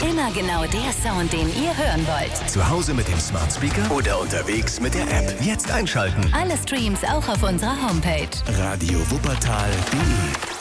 Immer genau der Sound, den ihr hören wollt. Zu Hause mit dem Smart Speaker oder unterwegs mit der App. Jetzt einschalten. Alle Streams auch auf unserer Homepage. radiowuppertal.de